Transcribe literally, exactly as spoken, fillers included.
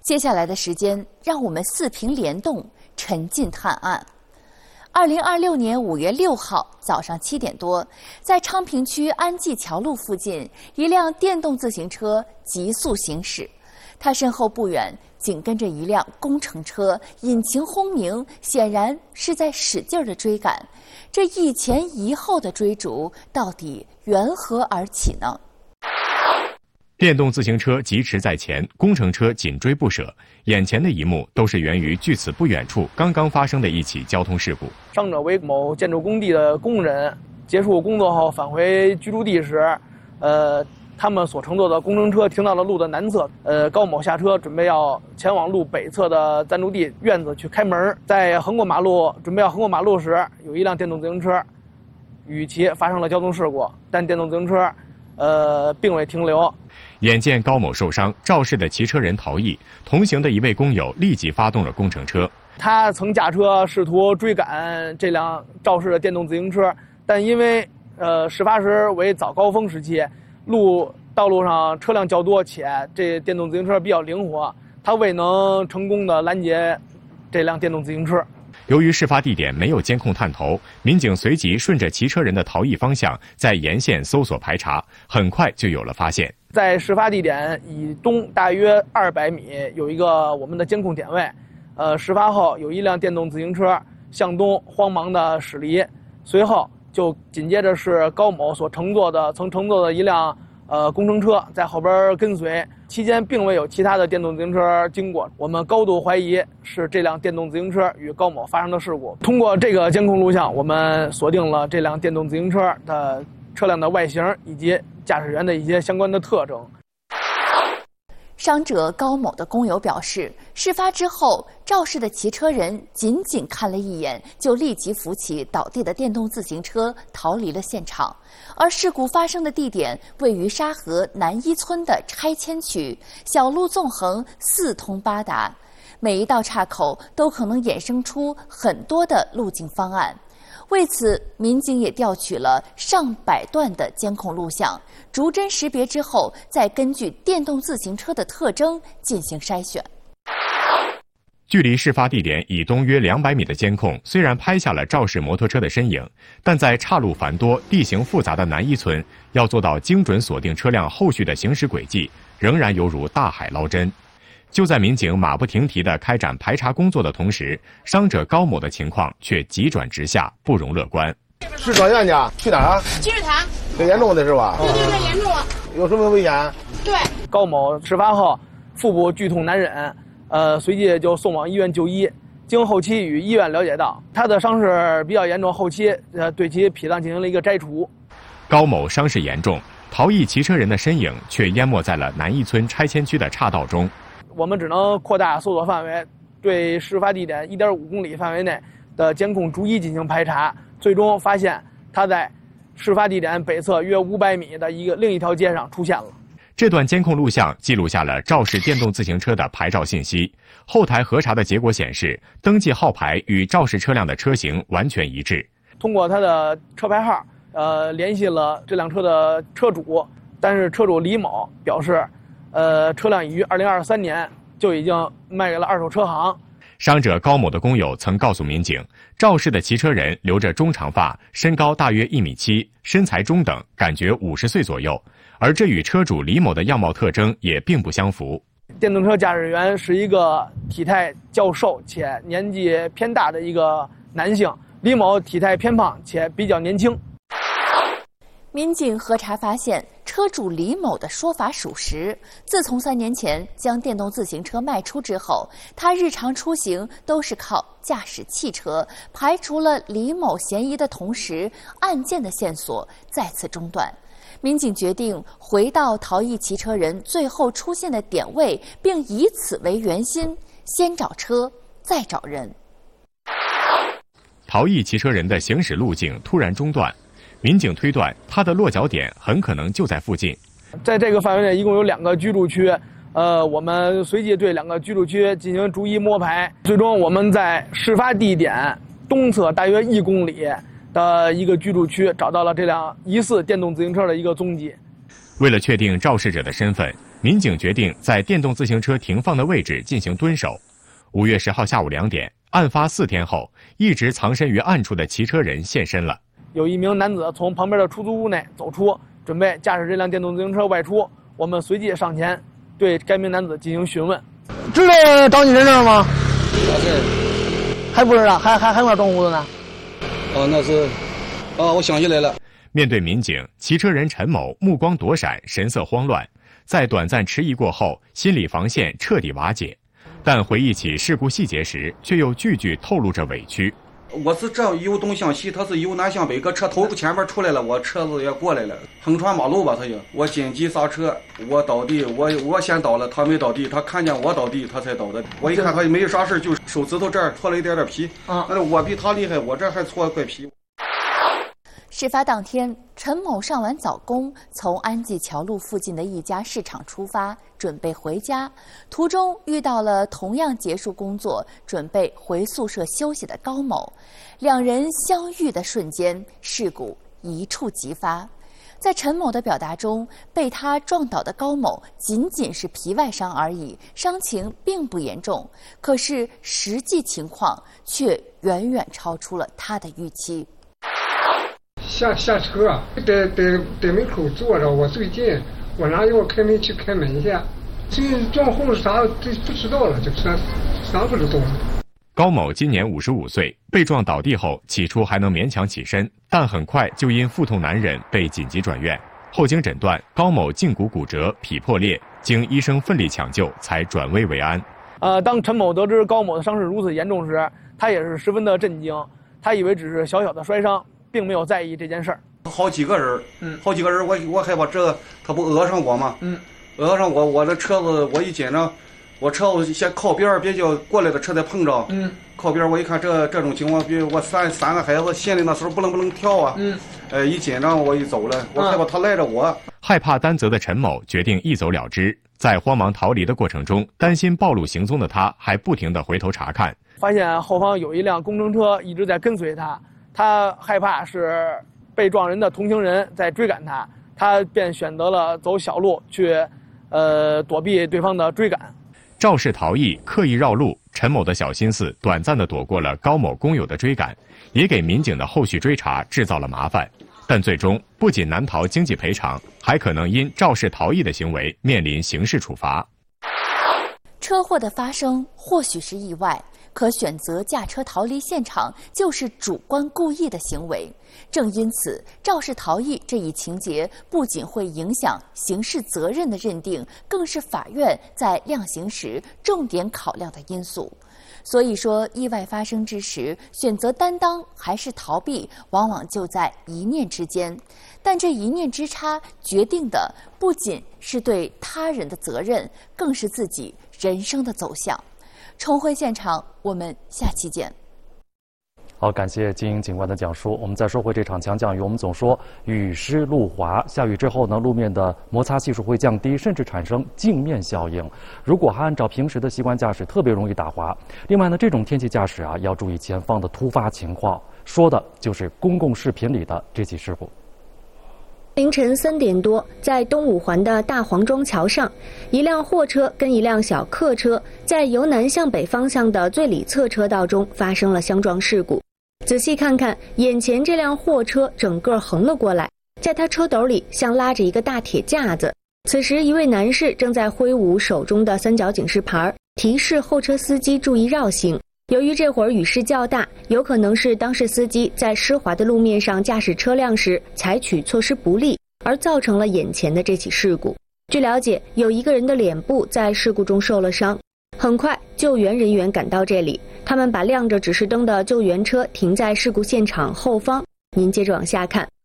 接下来的时间，让我们四屏联动，沉浸探案。二零二六年五月六号早上七点多，在昌平区安济桥路附近，一辆电动自行车急速行驶，它身后不远紧跟着一辆工程车，引擎轰鸣，显然是在使劲的追赶。这一前一后的追逐，到底缘何而起呢？ 电动自行车疾驰在前，工程车紧追不舍。眼前的一幕都是源于距此不远处刚刚发生的一起交通事故。 伤者为某建筑工地的工人，结束工作后返回居住地时，呃，他们所乘坐的工程车停到了路的南侧。呃，高某下车准备要前往路北侧的暂住地院子去开门，在横过马路准备要横过马路时，有一辆电动自行车与其发生了交通事故，但电动自行车呃并未停留。 眼见高某受伤，肇事的骑车人逃逸，同行的一位工友立即发动了工程车。 他曾驾车试图追赶这辆肇事的电动自行车，但因为呃事发时为早高峰时期，路道路上车辆较多，且这电动自行车比较灵活，他未能成功的拦截这辆电动自行车。 由于事发地点没有监控探头，民警随即顺着骑车人的逃逸方向，在沿线搜索排查，很快就有了发现。 在事发地点以东大约二百米有一个我们的监控点位，呃，事发后有一辆电动自行车向东慌忙的驶离，随后就紧接着是高某所乘坐的曾乘坐的一辆呃工程车在后边跟随，期间并未有其他的电动自行车经过，我们高度怀疑是这辆电动自行车与高某发生的事故。通过这个监控录像，我们锁定了这辆电动自行车的车辆的外形以及驾驶员的一些相关的特征。 伤者高某的工友表示，事发之后，肇事的骑车人仅仅看了一眼，就立即扶起倒地的电动自行车逃离了现场。而事故发生的地点位于沙河南一村的拆迁区，小路纵横，四通八达，每一道岔口都可能衍生出很多的路径方案。为此，民警也调取了上百段的监控录像，逐帧识别之后，再根据电动自行车的特征进行筛选。 距离事发地点以东约两百米的监控，虽然拍下了肇事摩托车的身影，但在岔路繁多、地形复杂的南一村，要做到精准锁定车辆后续的行驶轨迹，仍然犹如大海捞针。就在民警马不停蹄地开展排查工作的同时，伤者高某的情况却急转直下，不容乐观。 是找院去？去哪儿啊？ 积水潭。 挺严重的是吧？ 对对对，严重了。 有什么危险？ 对。 高某事发后腹部剧痛难忍，呃，随即就送往医院就医。经后期与医院了解到，他的伤势比较严重，后期呃对其脾脏进行了一个摘除。 高某伤势严重，逃逸骑车人的身影却淹没在了南一村拆迁区的岔道中。 我们只能扩大搜索范围，对事发地点一点五公里范围内的监控逐一进行排查，最终发现他在事发地点北侧约五百米的一个另一条街上出现了。 这段监控录像记录下了肇事电动自行车的牌照信息，后台核查的结果显示，登记号牌与肇事车辆的车型完全一致。 通过他的车牌号，呃，联系了这辆车的车主，但是车主李某表示，呃，车辆已于二零二三年就已经卖给了二手车行。 伤者高某的工友曾告诉民警，肇事的骑车人留着中长发，身高大约一米七，身材中等，感觉五十岁左右，而这与车主李某的样貌特征也并不相符。 电动车驾驶员是一个体态较瘦且年纪偏大的一个男性，李某体态偏胖且比较年轻。 民警核查发现，车主李某的说法属实。自从三年前将电动自行车卖出之后，他日常出行都是靠驾驶汽车。排除了李某嫌疑的同时，案件的线索再次中断。民警决定回到逃逸骑车人最后出现的点位，并以此为圆心，先找车，再找人。 逃逸骑车人的行驶路径突然中断。民警推断，他的落脚点很可能就在附近。 在这个范围内，一共有两个居住区，呃，我们随即对两个居住区进行逐一摸排，最终我们在事发地点东侧大约一公里的一个居住区找到了这辆疑似电动自行车的一个踪迹。 为了确定肇事者的身份， 民警决定在电动自行车停放的位置进行蹲守。五月十号下午两点，案发四天后，一直藏身于暗处的骑车人现身了。 有一名男子从旁边的出租屋内走出，准备驾驶这辆电动自行车外出。我们随即上前对该名男子进行询问。 知道找你人这儿吗？ 是。 还不知道，还还还有装糊涂呢。 哦，那是，哦，我想起来了。 面对民警，骑车人陈某目光躲闪，神色慌乱。在短暂迟疑过后，心理防线彻底瓦解。但回忆起事故细节时，却又句句透露着委屈。 我是这由东向西，他是由南向北，个车头前面出来了，我车子也过来了，横穿马路吧，他就我紧急刹车，我倒地，我我先倒了，他没倒地，他看见我倒地，他才倒的。我一看他也没有啥事，就手指头这儿搓了一点点皮。啊，那我比他厉害，我这还搓块皮。 事发当天，陈某上完早工，从安济桥路附近的一家市场出发，准备回家。途中遇到了同样结束工作、准备回宿舍休息的高某，两人相遇的瞬间，事故一触即发。在陈某的表达中，被他撞倒的高某仅仅是皮外伤而已，伤情并不严重。可是实际情况却远远超出了他的预期。 下下车，在在在门口坐着，我最近，我拿钥匙开门去开门去。这撞后啥这不知道了，这啥啥不知道了。 高某今年五十五岁，被撞倒地后，起初还能勉强起身，但很快就因腹痛难忍被紧急转院。后经诊断，高某胫骨骨折、脾破裂，经医生奋力抢救，才转危为安。 呃，当陈某得知高某的伤势如此严重时，他也是十分的震惊，他以为只是小小的摔伤。并没有在意这件事儿， 好几个人，嗯，好几个人，我我害怕这他不讹上我吗？ 嗯， 讹上我，我的车子我一紧张，我车子先靠边，别叫过来的车再碰着。嗯，靠边，我一看这这种情况，比如我三三个孩子，心里那时候不能不能跳啊。嗯，呃，一紧张我一走了，我害怕他赖着我。嗯、 害怕担责的陈某决定一走了之，在慌忙逃离的过程中，担心暴露行踪的他，还不停地回头查看， 发现后方有一辆工程车一直在跟随他。他害怕是被撞人的同行人在追赶他，他便选择了走小路去，呃，躲避对方的追赶。 肇事逃逸，刻意绕路，陈某的小心思短暂地躲过了高某工友的追赶，也给民警的后续追查制造了麻烦。但最终不仅难逃经济赔偿，还可能因肇事逃逸的行为面临刑事处罚。 车祸的发生或许是意外，可选择驾车逃离现场就是主观故意的行为。正因此，肇事逃逸这一情节不仅会影响刑事责任的认定，更是法院在量刑时重点考量的因素。所以说，意外发生之时，选择担当还是逃避，往往就在一念之间。但这一念之差，决定的不仅是对他人的责任，更是自己人生的走向。重回现场，我们下期见。 好，感谢金英警官的讲述。我们再说回这场强降雨，我们总说雨湿路滑，下雨之后呢，路面的摩擦系数会降低，甚至产生镜面效应。如果还按照平时的习惯驾驶，特别容易打滑。另外呢，这种天气驾驶啊，要注意前方的突发情况，说的就是公共视频里的这起事故。 凌晨三点多，在东五环的大黄庄桥上，一辆货车跟一辆小客车在由南向北方向的最里侧车道中发生了相撞事故。仔细看看，眼前这辆货车整个横了过来，在他车斗里像拉着一个大铁架子。此时，一位男士正在挥舞手中的三角警示牌，提示后车司机注意绕行。由于这会儿雨势较大，有可能是当事司机在湿滑的路面上驾驶车辆时采取措施不力，而造成了眼前的这起事故。据了解，有一个人的脸部在事故中受了伤。很快，救援人员赶到这里，他们把亮着指示灯的救援车停在事故现场后方。您接着往下看。